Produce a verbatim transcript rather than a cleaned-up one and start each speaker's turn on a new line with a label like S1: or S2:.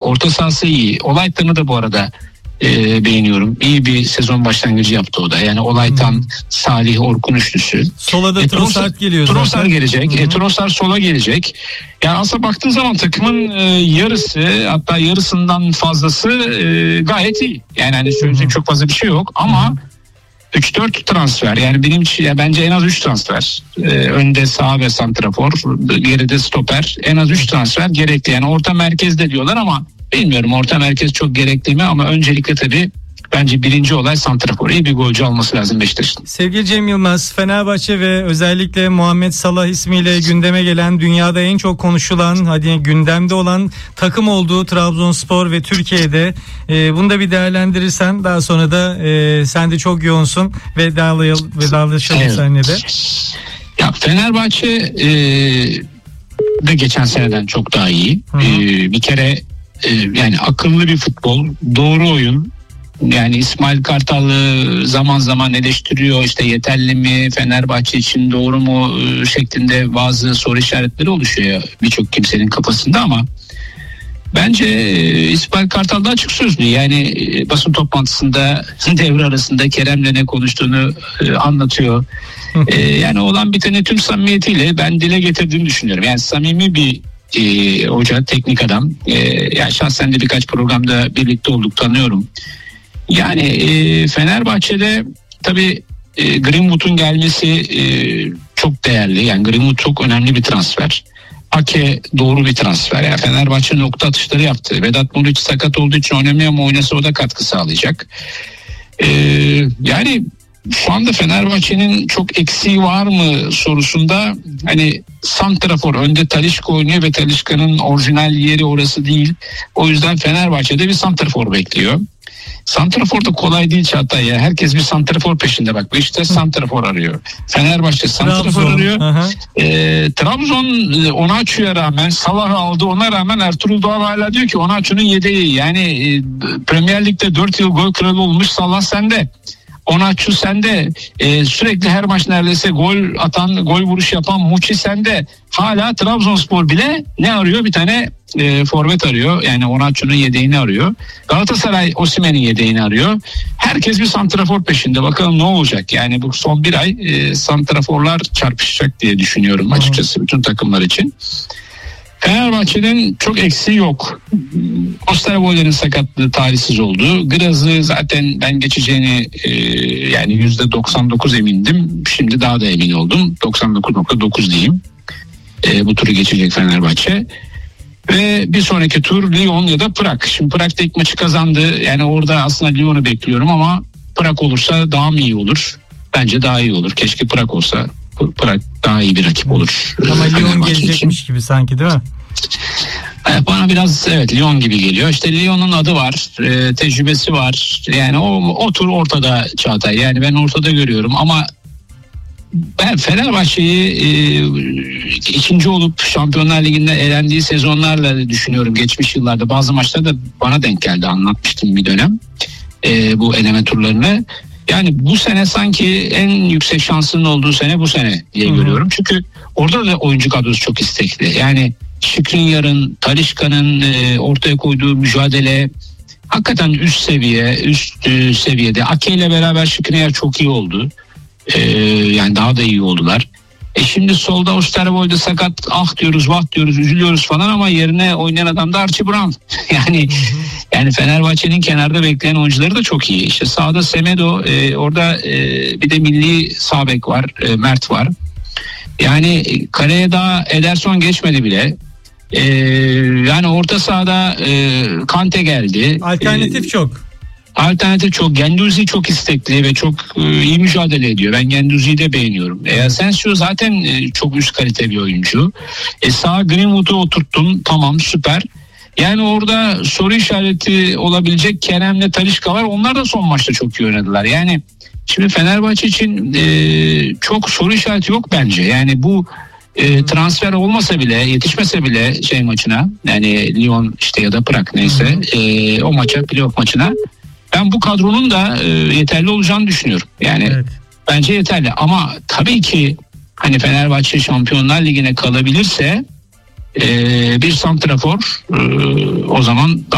S1: orta sahası iyi. Olaytan'ı da bu arada e, beğeniyorum. İyi bir sezon başlangıcı yaptı o da. Yani Olaytan, hmm. Salih, Orkun üçlüsü.
S2: Sola da e, Trossard geliyor
S1: Trossard
S2: zaten.
S1: gelecek. E, Trossard sola gelecek. Yani aslında baktığın zaman takımın e, yarısı, hatta yarısından fazlası e, gayet iyi. Yani hani söyleyecek hmm. çok fazla bir şey yok ama hmm. üç dört transfer, yani benim için ya bence en az üç transfer. Ee, önde sağ ve santrafor, geride stoper, en az üç transfer gerekli. Yani orta merkezde diyorlar ama bilmiyorum orta merkez çok gerekli mi, ama öncelikle tabii bence birinci olay santrafor. İyi bir golcü alması lazım Beşiktaş'ın.
S2: Sevgili Cem Yılmaz, Fenerbahçe ve özellikle Muhammed Salah ismiyle gündeme gelen, dünyada en çok konuşulan, hadi gündemde olan takım olduğu Trabzonspor ve Türkiye'de e, bunu da bir değerlendirirsen, daha sonra da e, sen de çok yoğunsun ve vedalaşalım evet. seninle de.
S1: Ya Fenerbahçe e, de geçen seneden çok daha iyi. E, bir kere e, yani akıllı bir futbol, doğru oyun. Yani İsmail Kartal'ı zaman zaman eleştiriyor, işte yeterli mi, Fenerbahçe için doğru mu şeklinde bazı soru işaretleri oluşuyor birçok kimsenin kafasında, ama bence İsmail Kartal da açık sözlü. Yani basın toplantısında devre arasında Kerem'le ne konuştuğunu anlatıyor. Yani olan biteni tüm samimiyetiyle ben dile getirdiğini düşünüyorum. Yani samimi bir e, hoca, teknik adam. E, yani şahsen de birkaç programda birlikte olduk, tanıyorum. Yani e, Fenerbahçe'de tabii e, Greenwood'un gelmesi e, çok değerli. Yani Greenwood çok önemli bir transfer. Ake doğru bir transfer. Yani Fenerbahçe nokta atışları yaptı. Vedat Muriç sakat olduğu için oynamıyor ama oynasa o da katkı sağlayacak. E, yani şu anda Fenerbahçe'nin çok eksiği var mı sorusunda, hani santrafor, önde Talisca oynuyor ve Talisca'nın orijinal yeri orası değil. O yüzden Fenerbahçe'de bir santrafor bekliyor. Santrafor da kolay değil Çağatay ya. Herkes bir santrafor peşinde bak. Beşiktaş santrafor arıyor. Fenerbahçe santrafor arıyor. E, Trabzon Onaçu'ya rağmen, Salah'ı aldı, ona rağmen Ertuğrul Doğan hala diyor ki Onaçu'nun yedeği. Yani e, Premier Lig'de dört yıl gol kralı olmuş Salah sende. Onaçu sende, e, sürekli her maç neredeyse gol atan, gol vuruş yapan Muçi sende. Hala Trabzonspor bile ne arıyor? Bir tane e, forvet arıyor. Yani Onaçu'nun yedeğini arıyor. Galatasaray Osimhen'in yedeğini arıyor. Herkes bir santrafor peşinde. Bakalım ne olacak? Yani bu son bir ay e, santraforlar çarpışacak diye düşünüyorum açıkçası bütün takımlar için. Fenerbahçe'nin çok eksiği yok. Osterwolder'in sakatlığı talihsiz oldu. Graz'ı zaten ben geçeceğini e, yani yüzde doksan dokuz emindim. Şimdi daha da emin oldum. doksan dokuz nokta dokuz diyeyim. E, bu turu geçecek Fenerbahçe. Ve bir sonraki tur Lyon ya da Prag. Şimdi Prag'da ilk maçı kazandı. Yani orada aslında Lyon'u bekliyorum ama Prag olursa daha mı iyi olur? Bence daha iyi olur. Keşke Prag olsa. Prag daha iyi bir rakip olur.
S2: Ama Lyon gelecekmiş gibi sanki, değil mi?
S1: Bana biraz evet Lyon gibi geliyor. İşte Lyon'un adı var, e, tecrübesi var. Yani o, o tur ortada Çağatay. Yani ben ortada görüyorum ama ben Fenerbahçe'yi e, ikinci olup Şampiyonlar Ligi'nde elendiği sezonlarla düşünüyorum. Geçmiş yıllarda bazı maçlarda bana denk geldi, anlatmıştım bir dönem e, bu eleme turlarını. Yani bu sene sanki en yüksek şansının olduğu sene bu sene diye Hı-hı. görüyorum. Çünkü orada da oyuncu kadrosu çok istekli. Yani Skriniar'ın, Talisca'nın e, ortaya koyduğu mücadele hakikaten üst seviye, üst e, seviyede. Ake ile beraber Skriniar çok iyi oldu. E, yani daha da iyi oldular. E şimdi solda Osterwolde sakat, ah diyoruz, vah diyoruz, üzülüyoruz falan ama yerine oynayan adam da Archie Brown. yani Hı-hı. yani Fenerbahçe'nin kenarda bekleyen oyuncuları da çok iyi. İşte sağda Semedo, e, orada e, bir de milli sağ bek var, e, Mert var. Yani kaleye daha Ederson geçmedi bile. Ee, yani orta sahada e, Kante geldi.
S2: Alternatif ee, çok.
S1: Alternatif çok. Guendouzi çok istekli ve çok e, iyi mücadele ediyor. Ben Guendouzi'yi de beğeniyorum. E, Asensio zaten e, çok üst kalite bir oyuncu. E, sağa Greenwood'u oturttum. Tamam, süper. Yani orada soru işareti olabilecek Kerem'le Talisca var. Onlar da son maçta çok iyi oynadılar. Yani şimdi Fenerbahçe için e, çok soru işareti yok bence. Yani bu e, transfer olmasa bile, yetişmese bile şey maçına, yani Lyon işte ya da Prag neyse e, o maça, playoff maçına, ben bu kadronun da e, yeterli olacağını düşünüyorum. Yani evet. Bence yeterli ama tabii ki hani Fenerbahçe Şampiyonlar Ligi'ne kalabilirse e, bir santrafor e, o zaman